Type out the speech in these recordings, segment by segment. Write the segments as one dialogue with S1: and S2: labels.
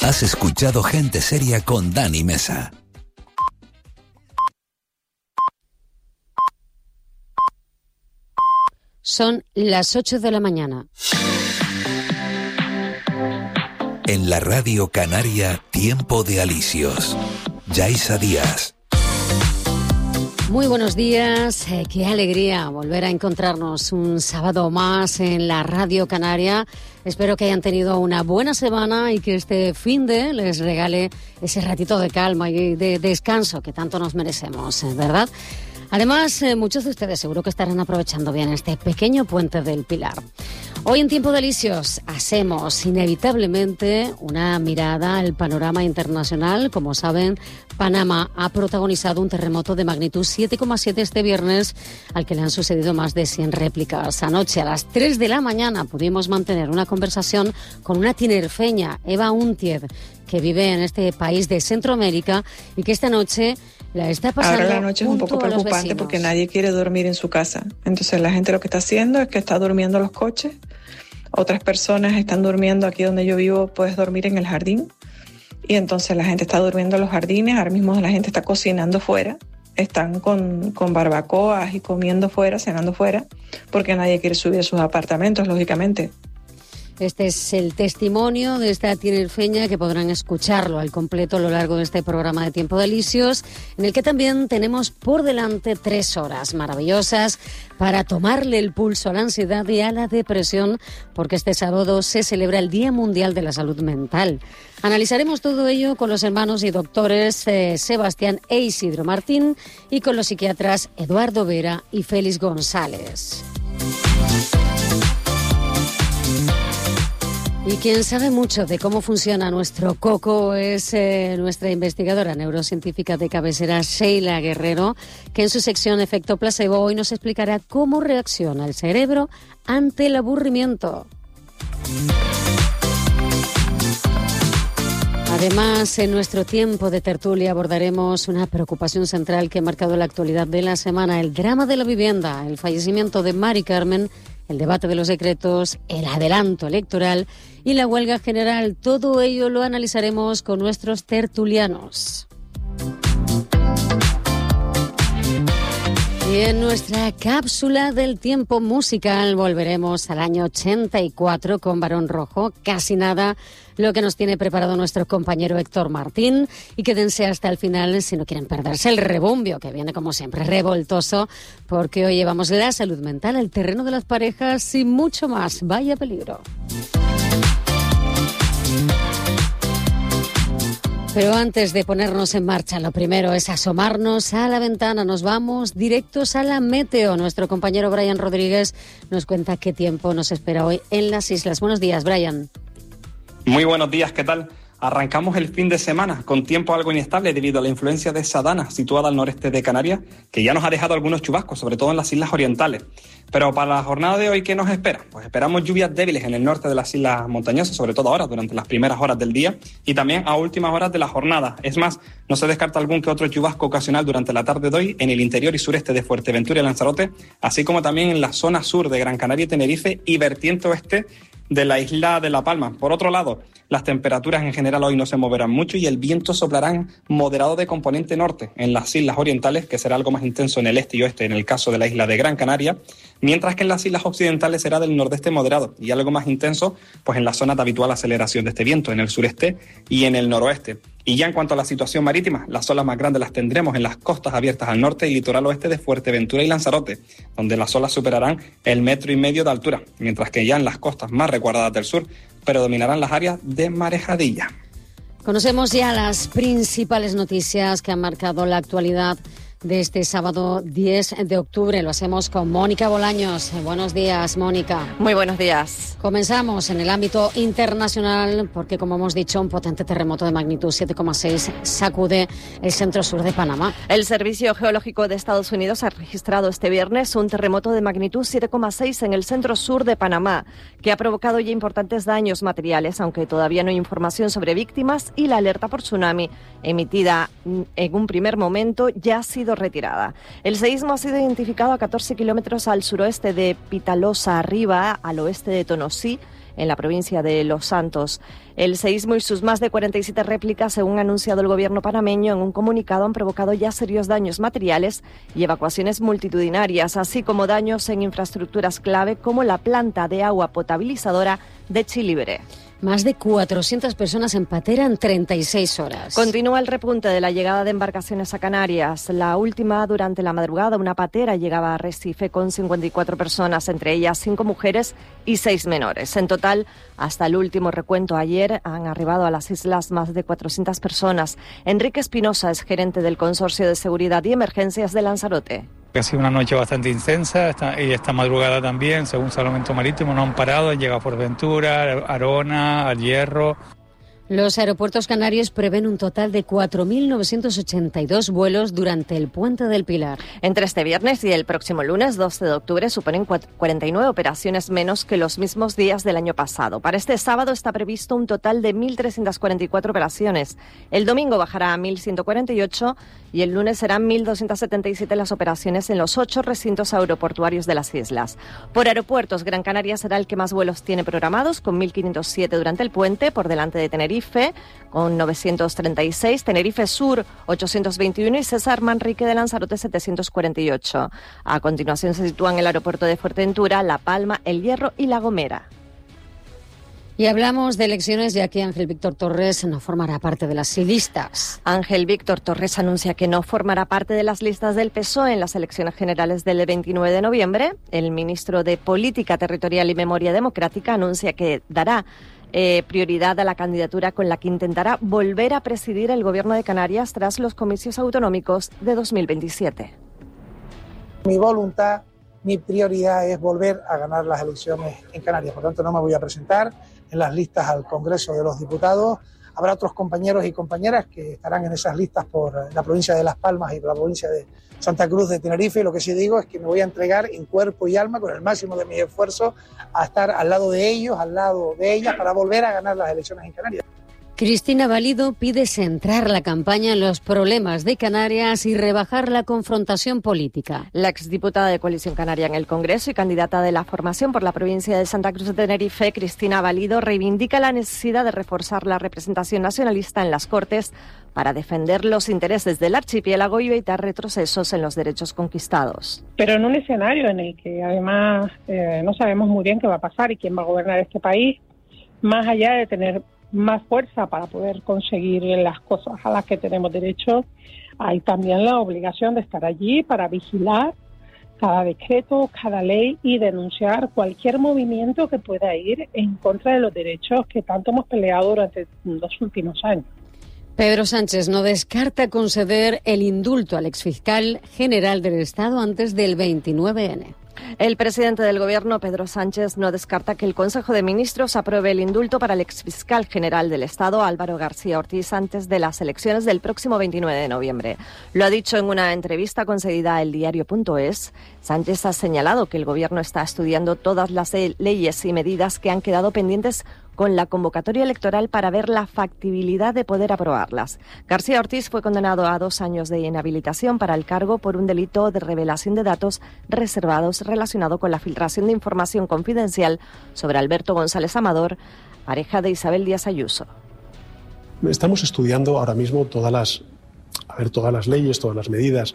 S1: Has escuchado Gente Seria con Dani Mesa.
S2: Son las 8 de la mañana.
S1: En la Radio Canaria, Tiempo de Alisios. Yaisa Díaz.
S2: Muy buenos días, qué alegría volver a encontrarnos un sábado más en la Radio Canaria. Espero que hayan tenido una buena semana y que este finde les regale ese ratito de calma y de descanso que tanto nos merecemos, ¿verdad? Además, muchos de ustedes seguro que estarán aprovechando bien este pequeño puente del Pilar. Hoy en Tiempo de Alisios hacemos inevitablemente una mirada al panorama internacional. Como saben, Panamá ha protagonizado un terremoto de magnitud 7,7 este viernes, al que le han sucedido más de 100 réplicas. Anoche a las 3 de la mañana pudimos mantener una conversación con una tinerfeña, Eva Untied, que vive en este país de Centroamérica y que esta noche la está pasando.
S3: Ahora la noche es un poco preocupante porque nadie quiere dormir en su casa. Entonces la gente lo que está haciendo es que está durmiendo en los coches. Otras personas están durmiendo aquí donde yo vivo, puedes dormir en el jardín. Y entonces la gente está durmiendo en los jardines. Ahora mismo la gente está cocinando fuera. Están con barbacoas y comiendo fuera, cenando fuera, porque nadie quiere subir a sus apartamentos, lógicamente.
S2: Este es el testimonio de esta tinerfeña, que podrán escucharlo al completo a lo largo de este programa de Tiempo de Alisios, en el que también tenemos por delante 3 horas maravillosas para tomarle el pulso a la ansiedad y a la depresión, porque este sábado se celebra el Día Mundial de la Salud Mental. Analizaremos todo ello con los hermanos y doctores Sebastián e Isidro Martín y con los psiquiatras Eduardo Vera y Félix González. Y quien sabe mucho de cómo funciona nuestro coco es nuestra investigadora neurocientífica de cabecera, Sheila Guerrero, que en su sección Efecto Placebo hoy nos explicará cómo reacciona el cerebro ante el aburrimiento. Además, en nuestro tiempo de tertulia abordaremos una preocupación central que ha marcado la actualidad de la semana: el drama de la vivienda, el fallecimiento de Mari Carmen, el debate de los decretos, el adelanto electoral y la huelga general. Todo ello lo analizaremos con nuestros tertulianos. Y en nuestra cápsula del tiempo musical volveremos al año 84 con Barón Rojo, Casi Nada, lo que nos tiene preparado nuestro compañero Héctor Martín, y quédense hasta el final si no quieren perderse el rebumbio, que viene como siempre revoltoso, porque hoy llevamos la salud mental al terreno de las parejas y mucho más. Vaya peligro. Pero antes de ponernos en marcha, lo primero es asomarnos a la ventana. Nos vamos directos a la meteo. Nuestro compañero Brian Rodríguez nos cuenta qué tiempo nos espera hoy en las islas. Buenos días, Brian.
S4: Muy buenos días, ¿qué tal? Arrancamos el fin de semana con tiempo algo inestable debido a la influencia de Sadana, situada al noreste de Canarias, que ya nos ha dejado algunos chubascos, sobre todo en las islas orientales. Pero para la jornada de hoy, ¿qué nos espera? Pues esperamos lluvias débiles en el norte de las islas montañosas, sobre todo ahora, durante las primeras horas del día, y también a últimas horas de la jornada. Es más, no se descarta algún que otro chubasco ocasional durante la tarde de hoy en el interior y sureste de Fuerteventura y Lanzarote, así como también en la zona sur de Gran Canaria y Tenerife y vertiente oeste de la isla de La Palma. Por otro lado, las temperaturas en general hoy no se moverán mucho y el viento soplará moderado de componente norte en las islas orientales, que será algo más intenso en el este y oeste en el caso de la isla de Gran Canaria, mientras que en las islas occidentales será del nordeste moderado y algo más intenso pues en la zona de habitual aceleración de este viento, en el sureste y en el noroeste. Y ya en cuanto a la situación marítima, las olas más grandes las tendremos en las costas abiertas al norte y litoral oeste de Fuerteventura y Lanzarote, donde las olas superarán el 1,5 metros de altura, mientras que ya en las costas más resguardadas del sur predominarán las áreas de marejadilla.
S2: Conocemos ya las principales noticias que han marcado la actualidad de este sábado 10 de octubre. Lo hacemos con Mónica Bolaños. Buenos días, Mónica.
S5: Muy buenos días.
S2: Comenzamos en el ámbito internacional porque, como hemos dicho, un potente terremoto de magnitud 7,6 sacude el centro-sur de Panamá.
S5: El Servicio Geológico de Estados Unidos ha registrado este viernes un terremoto de magnitud 7,6 en el centro-sur de Panamá, que ha provocado ya importantes daños materiales, aunque todavía no hay información sobre víctimas, y la alerta por tsunami, emitida en un primer momento, ya ha sido retirada. El seísmo ha sido identificado a 14 kilómetros al suroeste de Pitalosa Arriba, al oeste de Tonosí, en la provincia de Los Santos. El seísmo y sus más de 47 réplicas, según ha anunciado el gobierno panameño en un comunicado, han provocado ya serios daños materiales y evacuaciones multitudinarias, así como daños en infraestructuras clave como la planta de agua potabilizadora de Chilibre.
S2: Más de 400 personas en patera en 36 horas.
S5: Continúa el repunte de la llegada de embarcaciones a Canarias. La última, durante la madrugada, una patera llegaba a Recife con 54 personas, entre ellas 5 mujeres y 6 menores. En total, hasta el último recuento ayer, han arribado a las islas más de 400 personas. Enrique Espinosa es gerente del Consorcio de Seguridad y Emergencias de Lanzarote.
S6: Ha sido una noche bastante intensa y esta madrugada también, según Salvamento Marítimo, no han parado, han llegado a Fuerteventura, Arona, al Hierro.
S2: Los aeropuertos canarios prevén un total de 4.982 vuelos durante el Puente del Pilar.
S5: Entre este viernes y el próximo lunes, 12 de octubre, suponen 49 operaciones menos que los mismos días del año pasado. Para este sábado está previsto un total de 1.344 operaciones. El domingo bajará a 1.148 y el lunes serán 1.277 las operaciones en los 8 recintos aeroportuarios de las islas. Por aeropuertos, Gran Canaria será el que más vuelos tiene programados, con 1.507 durante el puente, por delante de Tenerife, con 936, Tenerife Sur 821 y César Manrique de Lanzarote 748. A continuación se sitúan el aeropuerto de Fuerteventura, La Palma, El Hierro y La Gomera.
S2: Y hablamos de elecciones, ya que Ángel Víctor Torres no formará parte de las listas.
S5: Ángel Víctor Torres anuncia que no formará parte de las listas del PSOE en las elecciones generales del 29 de noviembre. El ministro de Política Territorial y Memoria Democrática anuncia que dará prioridad a la candidatura con la que intentará volver a presidir el Gobierno de Canarias tras los comicios autonómicos de 2027.
S7: Mi voluntad, mi prioridad es volver a ganar las elecciones en Canarias. Por lo tanto, no me voy a presentar en las listas al Congreso de los Diputados. Habrá otros compañeros y compañeras que estarán en esas listas por la provincia de Las Palmas y por la provincia de Santa Cruz de Tenerife. Y lo que sí digo es que me voy a entregar en cuerpo y alma, con el máximo de mis esfuerzos, a estar al lado de ellos, al lado de ellas, para volver a ganar las elecciones en Canarias.
S2: Cristina Valido pide centrar la campaña en los problemas de Canarias y rebajar la confrontación política.
S5: La exdiputada de Coalición Canaria en el Congreso y candidata de la formación por la provincia de Santa Cruz de Tenerife, Cristina Valido, reivindica la necesidad de reforzar la representación nacionalista en las Cortes para defender los intereses del archipiélago y evitar retrocesos en los derechos conquistados.
S8: Pero en un escenario en el que además no sabemos muy bien qué va a pasar y quién va a gobernar este país, más allá de tener más fuerza para poder conseguir las cosas a las que tenemos derecho, hay también la obligación de estar allí para vigilar cada decreto, cada ley y denunciar cualquier movimiento que pueda ir en contra de los derechos que tanto hemos peleado durante los últimos años.
S2: Pedro Sánchez no descarta conceder el indulto al exfiscal general del Estado antes del 29N.
S5: El presidente del Gobierno, Pedro Sánchez, no descarta que el Consejo de Ministros apruebe el indulto para el exfiscal general del Estado, Álvaro García Ortiz, antes de las elecciones del próximo 29 de noviembre. Lo ha dicho en una entrevista concedida a eldiario.es. Sánchez ha señalado que el Gobierno está estudiando todas las leyes y medidas que han quedado pendientes con la convocatoria electoral para ver la factibilidad de poder aprobarlas. García Ortiz fue condenado a 2 años de inhabilitación para el cargo por un delito de revelación de datos reservados relacionado con la filtración de información confidencial sobre Alberto González Amador, pareja de Isabel Díaz Ayuso.
S9: Estamos estudiando ahora mismo todas las leyes, todas las medidas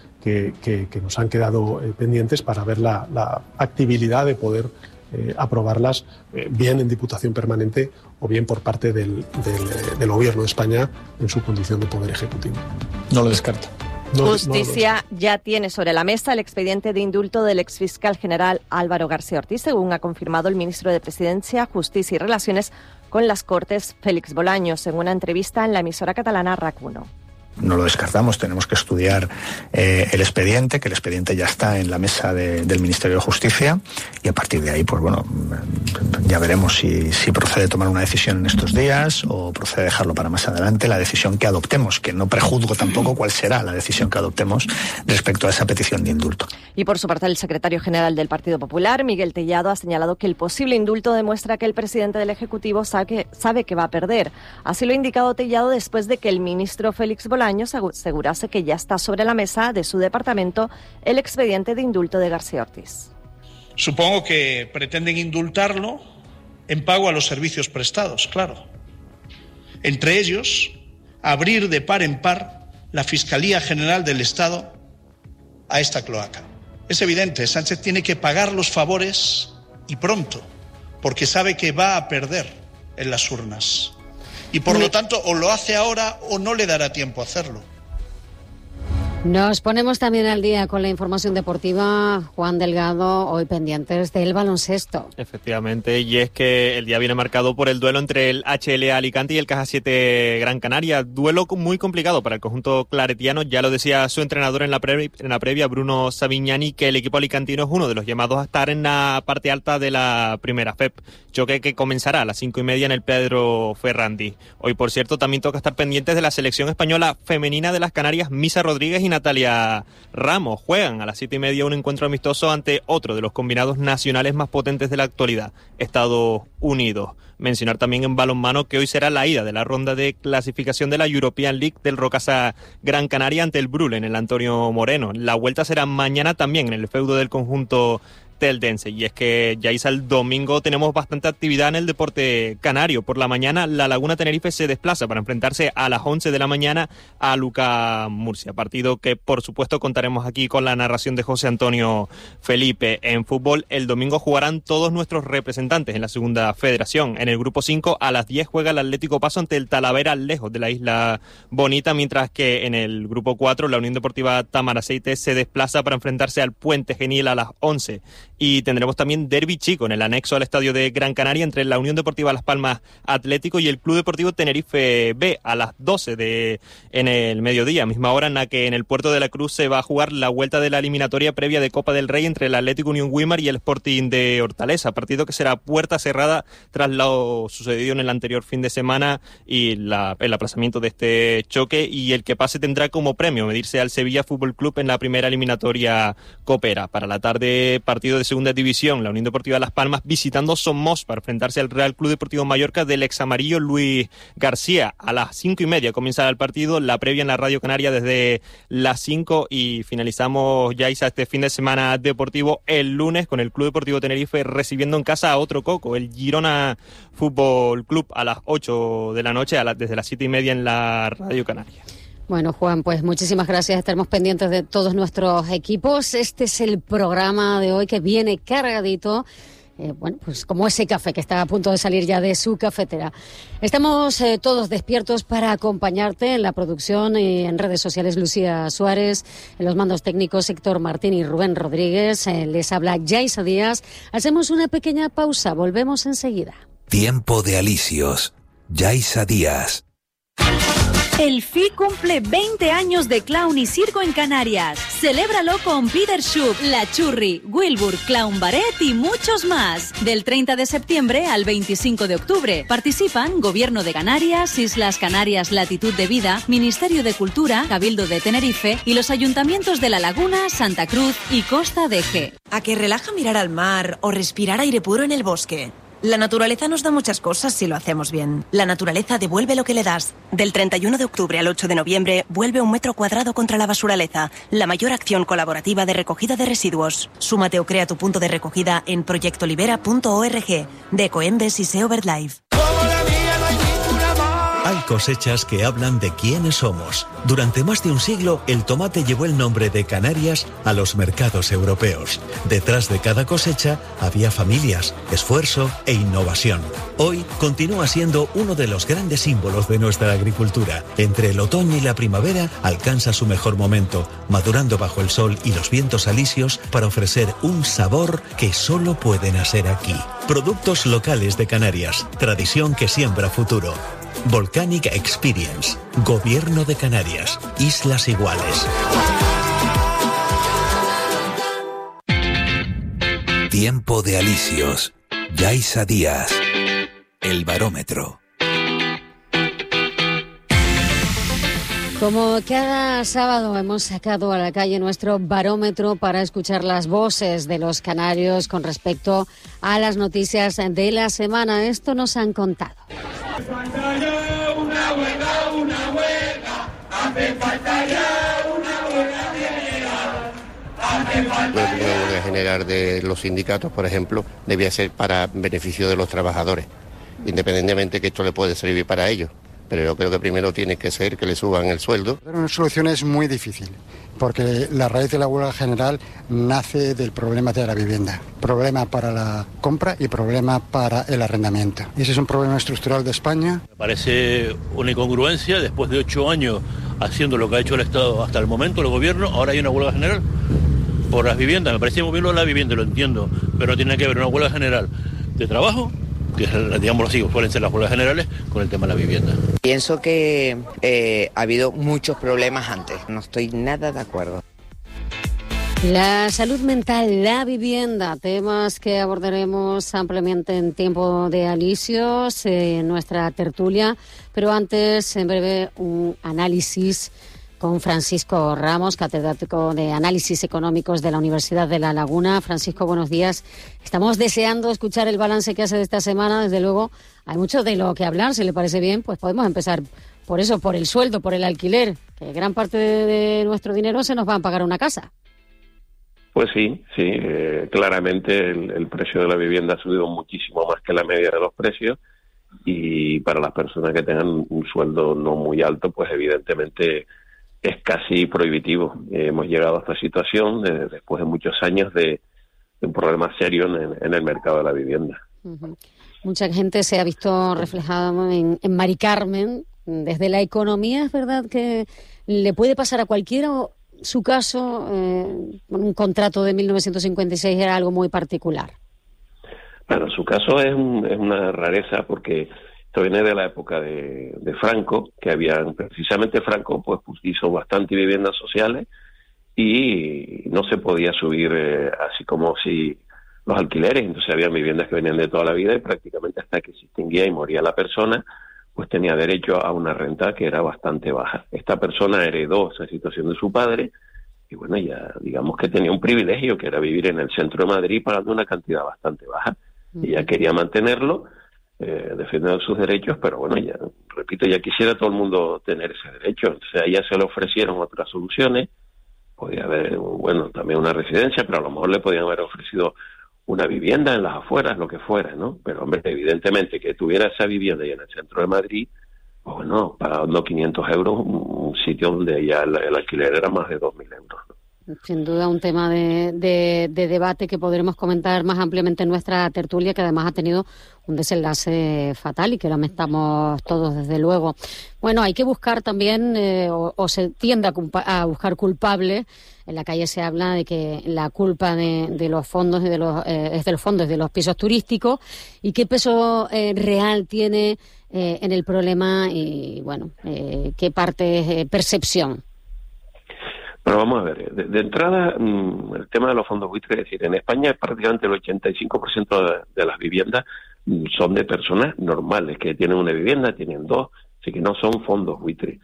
S9: que nos han quedado pendientes para ver la factibilidad de poder aprobarlas bien en Diputación Permanente o bien por parte del Gobierno de España en su condición de Poder Ejecutivo.
S6: No lo descarto.
S5: Justicia ya tiene sobre la mesa el expediente de indulto del exfiscal general Álvaro García Ortiz, según ha confirmado el ministro de Presidencia, Justicia y Relaciones con las Cortes, Félix Bolaños, en una entrevista en la emisora catalana RAC1.
S10: No lo descartamos, tenemos que estudiar el expediente, que el expediente ya está en la mesa del Ministerio de Justicia y a partir de ahí, pues bueno, ya veremos si procede tomar una decisión en estos días o procede dejarlo para más adelante, la decisión que adoptemos, que no prejuzgo tampoco cuál será la decisión que adoptemos respecto a esa petición de indulto.
S5: Y por su parte, el secretario general del Partido Popular, Miguel Tellado, ha señalado que el posible indulto demuestra que el presidente del Ejecutivo sabe que va a perder. Así lo ha indicado Tellado después de que el ministro Félix Bolaños asegurase que ya está sobre la mesa de su departamento el expediente de indulto de García Ortiz.
S11: Supongo que pretenden indultarlo en pago a los servicios prestados, claro. Entre ellos, abrir de par en par la Fiscalía General del Estado a esta cloaca. Es evidente, Sánchez tiene que pagar los favores y pronto, porque sabe que va a perder en las urnas. Y por lo tanto, o lo hace ahora o no le dará tiempo a hacerlo.
S2: Nos ponemos también al día con la información deportiva. Juan Delgado, hoy pendientes del baloncesto.
S12: Efectivamente, y es que el día viene marcado por el duelo entre el HLA Alicante y el Caja 7 Gran Canaria. Duelo muy complicado para el conjunto claretiano. Ya lo decía su entrenador en la previa, Bruno Savignani, que el equipo alicantino es uno de los llamados a estar en la parte alta de la primera FEP. Choque que comenzará a las 5:30 en el Pedro Ferrandi. Hoy, por cierto, también toca estar pendientes de la selección española femenina de las Canarias. Misa Rodríguez y Natalia Ramos juegan a las 7:30 un encuentro amistoso ante otro de los combinados nacionales más potentes de la actualidad, Estados Unidos. Mencionar también en balonmano que hoy será la ida de la ronda de clasificación de la European League del Rocasa Gran Canaria ante el Brul en el Antonio Moreno. La vuelta será mañana también en el feudo del conjunto teldense, y es que ya el domingo tenemos bastante actividad en el deporte canario. Por la mañana la Laguna Tenerife se desplaza para enfrentarse a las 11 de la mañana a Luca Murcia, partido que por supuesto contaremos aquí con la narración de José Antonio Felipe. En fútbol el domingo jugarán todos nuestros representantes en la segunda federación. En el grupo 5 a las 10 juega el Atlético Paso ante el Talavera lejos de la Isla Bonita, mientras que en el grupo 4 la Unión Deportiva Tamaraceite se desplaza para enfrentarse al Puente Genil a las 11. Y tendremos también derbi chico en el anexo al estadio de Gran Canaria entre la Unión Deportiva Las Palmas Atlético y el Club Deportivo Tenerife B a las 12 en el mediodía, misma hora en la que en el Puerto de la Cruz se va a jugar la vuelta de la eliminatoria previa de Copa del Rey entre el Atlético Unión Güímar y el Sporting de Hortaleza, partido que será puerta cerrada tras lo sucedido en el anterior fin de semana y el aplazamiento de este choque, y el que pase tendrá como premio medirse al Sevilla Fútbol Club en la primera eliminatoria copera. Para la tarde, partido de segunda división, la Unión Deportiva Las Palmas visitando Somos para enfrentarse al Real Club Deportivo Mallorca del ex amarillo Luis García. A las 5:30 comienza el partido, la previa en la Radio Canaria desde las 5, y finalizamos ya este fin de semana deportivo el lunes con el Club Deportivo Tenerife recibiendo en casa a otro coco, el Girona Fútbol Club, a las 8 de la noche, desde las 7:30 en la Radio Canaria.
S2: Bueno, Juan, pues muchísimas gracias. Estaremos pendientes de todos nuestros equipos. Este es el programa de hoy que viene cargadito. Bueno, pues como ese café que está a punto de salir ya de su cafetera. Estamos todos despiertos para acompañarte en la producción y en redes sociales. Lucía Suárez, en los mandos técnicos Héctor Martín y Rubén Rodríguez. Les habla Yaisa Díaz. Hacemos una pequeña pausa. Volvemos enseguida.
S1: Tiempo de Alicios. Yaisa Díaz.
S13: El FI cumple 20 años de clown y circo en Canarias. Celébralo con Peter Schupp, La Churri, Wilbur, Clown Ballet y muchos más. Del 30 de septiembre al 25 de octubre. Participan Gobierno de Canarias, Islas Canarias Latitud de Vida, Ministerio de Cultura, Cabildo de Tenerife y los ayuntamientos de La Laguna, Santa Cruz y Costa de Eje.
S14: ¿A que relaja mirar al mar o respirar aire puro en el bosque? La naturaleza nos da muchas cosas si lo hacemos bien. La naturaleza devuelve lo que le das. Del 31 de octubre al 8 de noviembre, vuelve 1 metro cuadrado contra la basuraleza, la mayor acción colaborativa de recogida de residuos. Súmate o crea tu punto de recogida en proyectolibera.org, de Ecoembes y SEO BirdLife.
S15: Hay cosechas que hablan de quiénes somos. Durante más de un siglo, el tomate llevó el nombre de Canarias a los mercados europeos. Detrás de cada cosecha había familias, esfuerzo e innovación. Hoy continúa siendo uno de los grandes símbolos de nuestra agricultura. Entre el otoño y la primavera alcanza su mejor momento, madurando bajo el sol y los vientos alisios para ofrecer un sabor que solo puede nacer aquí. Productos locales de Canarias, tradición que siembra futuro. Volcanic Experience, Gobierno de Canarias, Islas Iguales.
S1: Tiempo de Alicios, Yaisa Díaz, El Barómetro.
S2: Como cada sábado hemos sacado a la calle nuestro barómetro para escuchar las voces de los canarios con respecto a las noticias de la semana. Esto nos han contado.
S16: Hace falta ya una huelga, hace falta ya una huelga general, hace
S17: La huelga general de los sindicatos, por ejemplo, debía ser para beneficio de los trabajadores, independientemente que esto le puede servir para ellos. Pero yo creo que primero tiene que ser que le suban el sueldo.
S18: Una solución es muy difícil, porque la raíz de la huelga general nace del problema de la vivienda. Problema para la compra y problema para el arrendamiento. Y ese es un problema estructural de España.
S19: Me parece una incongruencia, después de 8 años haciendo lo que ha hecho el Estado hasta el momento, el gobierno, ahora hay una huelga general por las viviendas. Me parece muy bien lo de la vivienda, lo entiendo, pero no tiene que ver una huelga general de trabajo, que digámoslo así, suelen ser las huelgas generales, con el tema de la vivienda.
S20: Pienso que ha habido muchos problemas antes, no estoy nada de acuerdo.
S2: La salud mental, la vivienda, temas que abordaremos ampliamente en Tiempo de Alicios, en nuestra tertulia, pero antes, en breve, un análisis con Francisco Ramos, catedrático de Análisis Económicos de la Universidad de La Laguna. Francisco, buenos días. Estamos deseando escuchar el balance que hace de esta semana. Desde luego, hay mucho de lo que hablar. Si le parece bien, pues podemos empezar por eso, por el sueldo, por el alquiler, que gran parte de nuestro dinero se nos va a pagar una casa.
S21: Pues sí, claramente el precio de la vivienda ha subido muchísimo más que la media de los precios, y para las personas que tengan un sueldo no muy alto, pues evidentemente es casi prohibitivo. Hemos llegado a esta situación después de muchos años de un problema serio en el mercado de la vivienda.
S2: Uh-huh. Mucha gente se ha visto reflejada en Mari Carmen. Desde la economía, ¿es verdad que le puede pasar a cualquiera? Su caso, un contrato de 1956 era algo muy particular.
S21: Bueno, su caso es una rareza, porque esto viene de la época de Franco, que precisamente Franco pues hizo bastante viviendas sociales y no se podía subir así como si los alquileres. Entonces había viviendas que venían de toda la vida y prácticamente hasta que se extinguía y moría la persona, pues tenía derecho a una renta que era bastante baja. Esta persona heredó esa situación de su padre y bueno, ya digamos que tenía un privilegio, que era vivir en el centro de Madrid pagando una cantidad bastante baja. Ella quería mantenerlo, defender sus derechos, pero bueno, ya repito, ya quisiera todo el mundo tener ese derecho. Entonces a ella se le ofrecieron otras soluciones, podía haber, bueno, también una residencia, pero a lo mejor le podían haber ofrecido una vivienda en las afueras, lo que fuera, ¿no? Pero, hombre, evidentemente que tuviera esa vivienda ya en el centro de Madrid, pues bueno, pagando 500 euros, un sitio donde ya el alquiler era más de 2.000 euros, ¿no?
S2: Sin duda un tema de debate que podremos comentar más ampliamente en nuestra tertulia, que además ha tenido un desenlace fatal y que lamentamos todos, desde luego. Bueno, hay que buscar también, o se tiende a buscar culpables. En la calle se habla de que la culpa de los fondos es de los fondos de los pisos turísticos, y qué peso real tiene en el problema, y bueno, qué parte es percepción.
S21: Bueno, vamos a ver, de entrada, el tema de los fondos buitres, es decir, en España prácticamente el 85% de las viviendas son de personas normales, que tienen una vivienda, tienen dos, así que no son fondos buitres.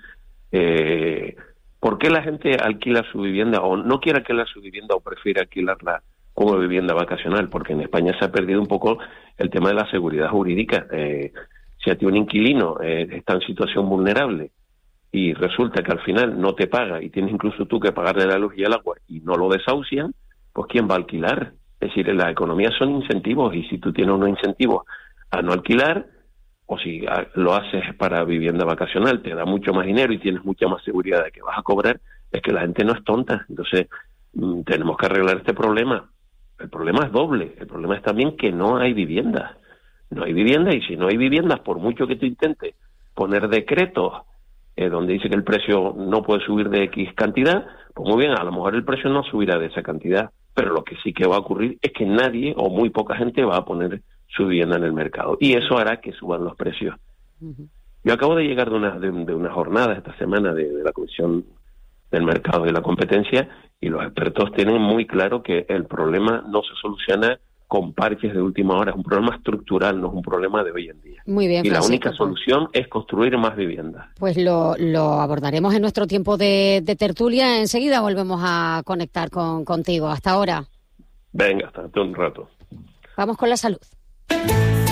S21: ¿Por qué la gente alquila su vivienda o no quiere alquilar su vivienda o prefiere alquilarla como vivienda vacacional? Porque en España se ha perdido un poco el tema de la seguridad jurídica. Si a ti un inquilino está en situación vulnerable y resulta que al final no te paga y tienes incluso tú que pagarle la luz y el agua y no lo desahucian, pues ¿quién va a alquilar? Es decir, la economía son incentivos, y si tú tienes unos incentivos a no alquilar, o si lo haces para vivienda vacacional, te da mucho más dinero y tienes mucha más seguridad de que vas a cobrar, es que la gente no es tonta. Entonces tenemos que arreglar este problema. El problema es doble. El problema es también que no hay viviendas. No hay viviendas, y si no hay viviendas, por mucho que tú intentes poner decretos donde dice que el precio no puede subir de X cantidad, pues muy bien, a lo mejor el precio no subirá de esa cantidad, pero lo que sí que va a ocurrir es que nadie o muy poca gente va a poner su vivienda en el mercado, y eso hará que suban los precios. Uh-huh. Yo acabo de llegar de una jornada esta semana de la Comisión del Mercado y la Competencia, y los expertos tienen muy claro que el problema no se soluciona con parches de última hora, es un problema estructural, no es un problema de hoy en día.
S2: Muy bien,
S21: y
S2: Francisco,
S21: la única solución es construir más viviendas.
S2: Pues lo abordaremos en nuestro tiempo de tertulia. Enseguida volvemos a conectar contigo. Hasta ahora.
S21: Venga, hasta un rato.
S2: Vamos con la salud.